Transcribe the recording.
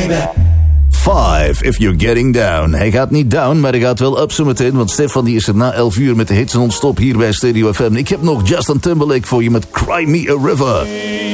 baby. 5, if you're getting down. Hij gaat niet down, maar hij gaat wel up zometeen. Want Stefan die is er na 11 uur met de hits non-stop hier bij Stereo FM. Ik heb nog Justin Timberlake voor je met Cry Me a River.